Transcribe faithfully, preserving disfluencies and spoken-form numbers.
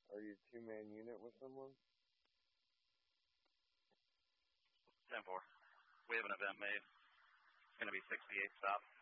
Are you two-man unit with someone? ten four. We have an event made. It's going to be sixty-eight stop.